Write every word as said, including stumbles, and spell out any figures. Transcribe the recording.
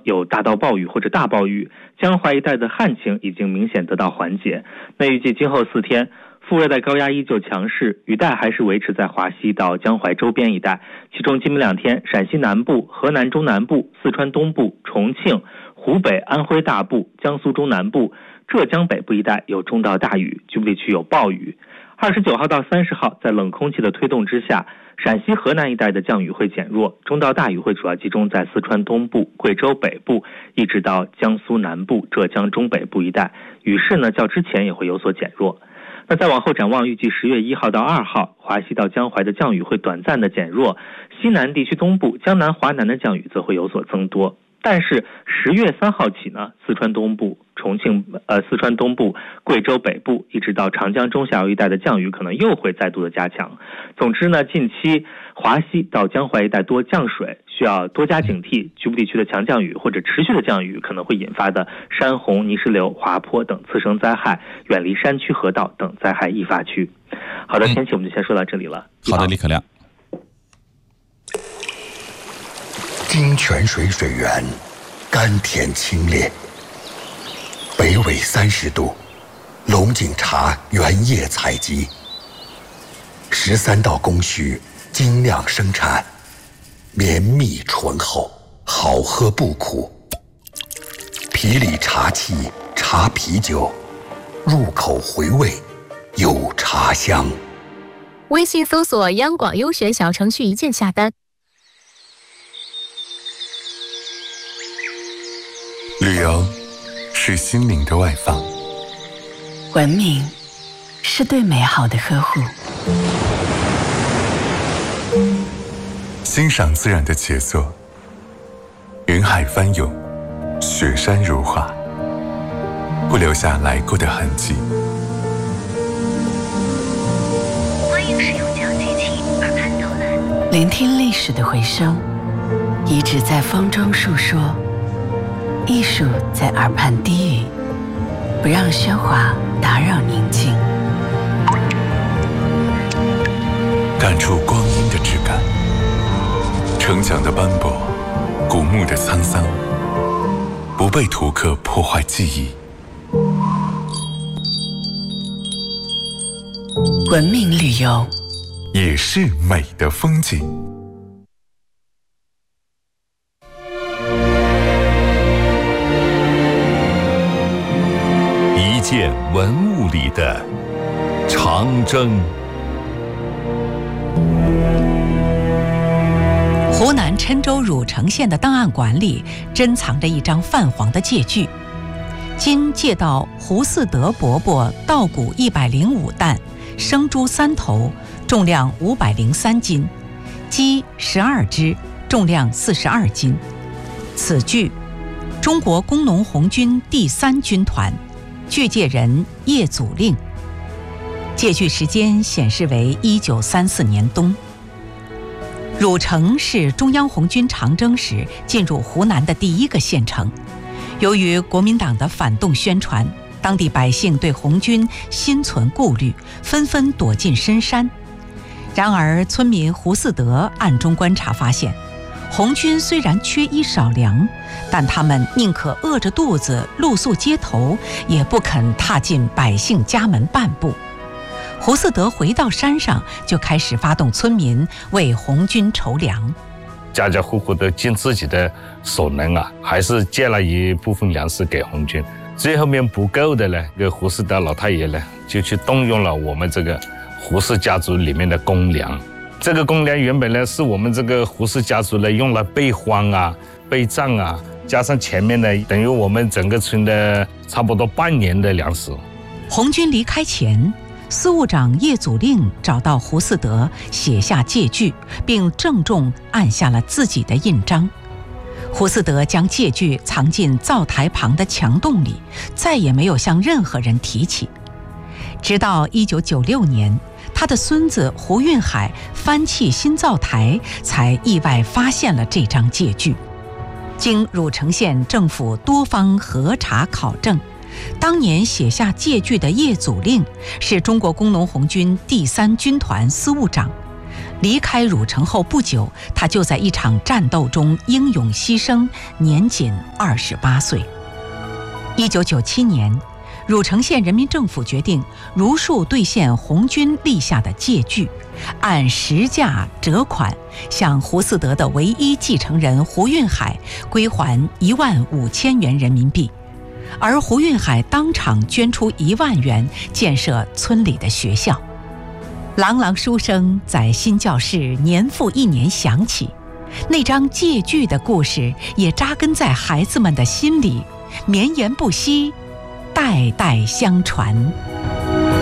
有大到暴雨或者大暴雨，江淮一带的旱情已经明显得到缓解。那预计今后四天，副热带高压依旧强势，雨带还是维持在华西到江淮周边一带。其中今明两天，陕西南部、河南中南部、四川东部、重庆、湖北、安徽大部、江苏中南部、浙江北部一带有中到大雨，局部地区有暴雨。二十九号到三十号，在冷空气的推动之下，陕西、河南一带的降雨会减弱，中到大雨会主要集中在四川东部、贵州北部，一直到江苏南部、浙江中北部一带，雨势呢较之前也会有所减弱。那再往后展望，预计十月一号到二号，华西到江淮的降雨会短暂的减弱，西南地区东部、江南、华南的降雨则会有所增多。但是十月三号起呢，四川东部、重庆呃四川东部、贵州北部一直到长江中下游一带的降雨可能又会再度的加强。总之呢，近期华西到江淮一带多降水，需要多加警惕，局部地区的强降雨或者持续的降雨可能会引发的山洪、泥石流、滑坡等次生灾害，远离山区河道等灾害易发区。好的，天气我们就先说到这里了。 好的，李可亮。 金泉水水源甘甜清冽，北纬三十度，龙井茶原叶采集，十三道工序精酿生产，绵密醇厚，好喝不苦。皮里茶气茶啤酒，入口回味有茶香。 微信搜索央广优选小程序一键下单。 旅游是心灵的外放， 文明是对美好的呵护， 欣赏自然的杰作，云海翻涌，雪山如画，不留下来过的痕迹。 欢迎使用讲机器耳畔导览，聆听历史的回声，遗址在风中述说，艺术在耳畔低语，不让喧哗打扰宁静， 感触光阴的质感，城墙的斑驳，古墓的沧桑，不被图刻破坏记忆。 文明旅游也是美的风景。 一件文物里的长征。 湖南郴州汝城县的档案馆里珍藏着一张泛黄的借据，今借到胡嗣德伯伯稻谷一百零五担，生猪三头，重量五百零三斤，鸡十二只，重量四十二斤。此据，中国工农红军第三军团，据借人叶祖令。借据时间显示为一九三四年冬。汝城是中央红军长征时进入湖南的第一个县城。由于国民党的反动宣传，当地百姓对红军心存顾虑，纷纷躲进深山。然而村民胡嗣德暗中观察发现，红军虽然缺衣少粮，但他们宁可饿着肚子露宿街头，也不肯踏进百姓家门半步。胡嗣德回到山上，就开始发动村民为红军筹粮。 家家户户都尽自己的所能啊，还是借了一部分粮食给红军。最后面不够的呢，这个胡嗣德老太爷呢，就去动用了我们这个胡氏家族里面的公粮。这个公粮原本呢，是我们这个胡氏家族呢用来备荒啊、备战啊，加上前面呢，等于我们整个村的差不多半年的粮食。 红军离开前，司务长叶祖令找到胡嗣德，写下借据，并郑重按下了自己的印章。胡嗣德将借据藏进灶台旁的墙洞里，再也没有向任何人提起。直到一九九六年，他的孙子胡运海翻砌新灶台，才意外发现了这张借据。经汝城县政府多方核查考证，当年写下借据的叶祖令是中国工农红军第三军团司务长， 离开汝城后不久，他就在一场战斗中英勇牺牲，年仅二十八岁。一九九七年，汝城县人民政府决定如数兑现红军立下的借据，按实价折款向胡嗣德的唯一继承人胡运海归还一万五千元人民币，而胡运海当场捐出一万元建设村里的学校。朗朗书声在新教室年复一年响起，那张借据的故事也扎根在孩子们的心里，绵延不息，代代相传。